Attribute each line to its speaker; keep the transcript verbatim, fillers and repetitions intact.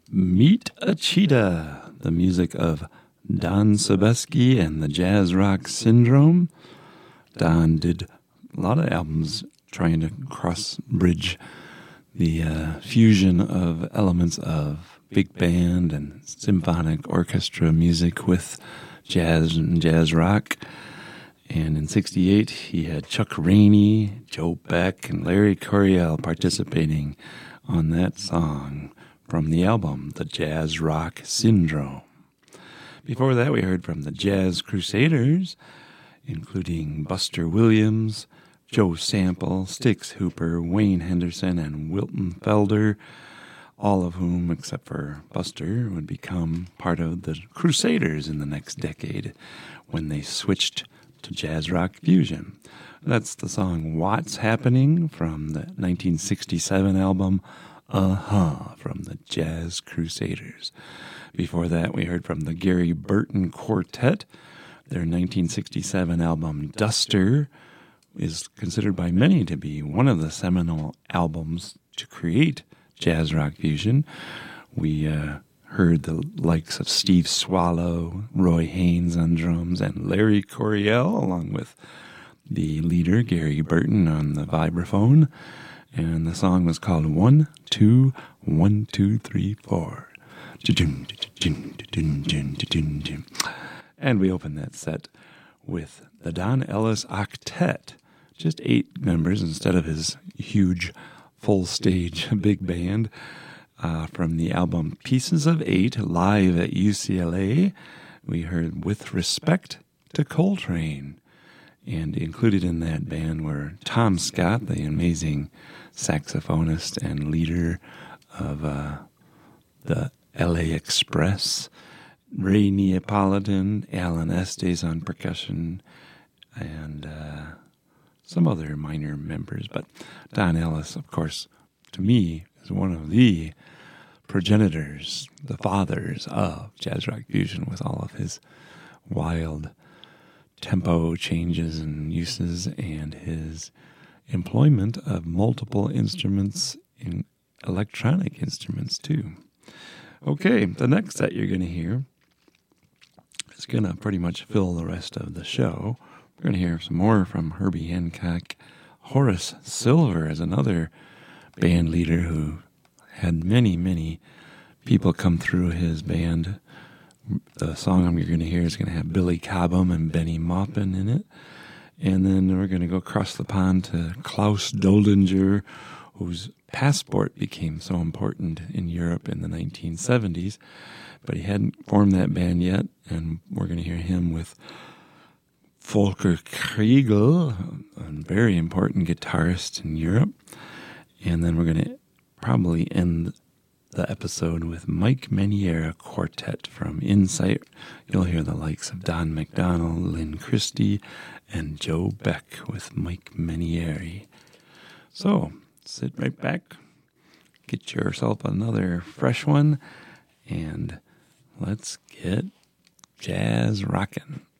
Speaker 1: Meet a Cheetah, the music of Don Sebesky and the Jazz Rock Syndrome. Don did a lot of albums trying to cross-bridge the uh, fusion of elements of big band and symphonic orchestra music with jazz and jazz rock. And in sixty-eight, he had Chuck Rainey, Joe Beck, and Larry Coryell participating on that song from the album, The Jazz Rock Syndrome. Before that, we heard from the Jazz Crusaders, including Buster Williams, Joe Sample, Styx Hooper, Wayne Henderson, and Wilton Felder, all of whom, except for Buster, would become part of the Crusaders in the next decade when they switched to jazz rock fusion. That's the song What's Happening from the nineteen sixty-seven album Uh-huh from the Jazz Crusaders. Before that, we heard from the Gary Burton Quartet. Their nineteen sixty-seven album Duster is considered by many to be one of the seminal albums to create jazz rock fusion. We uh, heard the likes of Steve Swallow, Roy Haynes on drums, and Larry Coryell, along with the leader, Gary Burton, on the vibraphone. And the song was called One, Two, One, Two, Three, Four. And we opened that set with the Don Ellis Octet, just eight members instead of his huge full-stage big band, uh, from the album Pieces of Eight, live at U C L A. We heard With Respect to Coltrane. And included in that band were Tom Scott, the amazing saxophonist and leader of uh, the L A Express, Ray Neapolitan, Alan Estes on percussion, and uh, some other minor members. But Don Ellis, of course, to me, is one of the progenitors, the fathers of jazz rock fusion, with all of his wild tempo changes and uses and his employment of multiple instruments, in electronic instruments too. Okay, the next set you're going to hear is going to pretty much fill the rest of the show. We're going to hear some more from Herbie Hancock. Horace Silver is another band leader who had many, many people come through his band. The song you're going to hear is going to have Billy Cobham and Benny Maupin in it. And then we're going to go across the pond to Klaus Doldinger, whose Passport became so important in Europe in the nineteen seventies. But he hadn't formed that band yet, and we're going to hear him with Volker Kriegel, a very important guitarist in Europe. And then we're going to probably end the episode with Mike Meniere Quartet from Insight. You'll hear the likes of Don McDonald, Lynn Christie, and Joe Beck with Mike Meniere. So, sit right back, get yourself another fresh one, and let's get jazz rockin'.